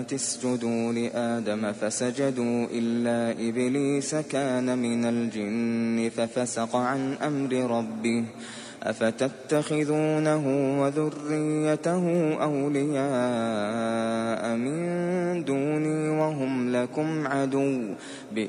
اسجدوا لآدم فسجدوا إلا إبليس كان من الجن ففسق عن أمر ربه أفتتخذونه وذريته أولياء من دوني وهم لكم عدو